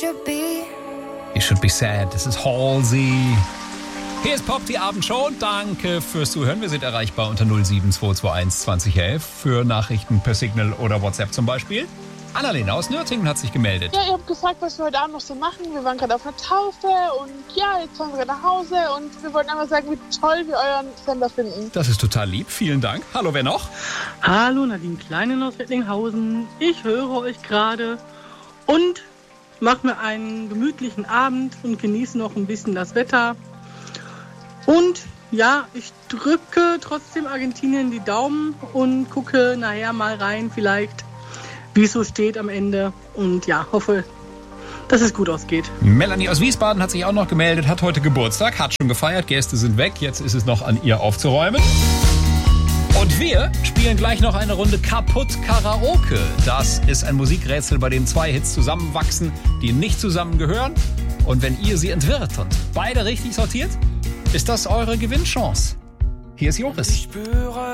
You should be sad. Das ist Halsey. Hier ist Pop, die Abendshow. Danke fürs Zuhören. Wir sind erreichbar unter 07221 2011 für Nachrichten per Signal oder WhatsApp zum Beispiel. Annalena aus Nürtingen hat sich gemeldet. Ja, ihr habt gefragt, was wir heute Abend noch so machen. Wir waren gerade auf einer Taufe und ja, jetzt fahren wir nach Hause und wir wollten einfach sagen, wie toll wir euren Sender finden. Das ist total lieb. Vielen Dank. Hallo, wer noch? Hallo, Nadine Kleinen aus Recklinghausen. Ich höre euch gerade und mache mir einen gemütlichen Abend und genieße noch ein bisschen das Wetter. Und ja, ich drücke trotzdem Argentinien die Daumen und gucke nachher mal rein, vielleicht wie es so steht am Ende. Und ja, hoffe, dass es gut ausgeht. Melanie aus Wiesbaden hat sich auch noch gemeldet, hat heute Geburtstag, hat schon gefeiert, Gäste sind weg, jetzt ist es noch an ihr aufzuräumen. Und wir spielen gleich noch eine Runde Kaputt Karaoke. Das ist ein Musikrätsel, bei dem 2 Hits zusammenwachsen, die nicht zusammengehören. Und wenn ihr sie entwirrt und beide richtig sortiert, ist das eure Gewinnchance. Hier ist Joris.